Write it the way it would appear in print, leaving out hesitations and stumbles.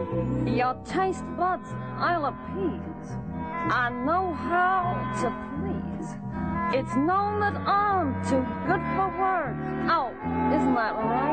Your taste buds I'll appease. I know how to please. It's known that I'm too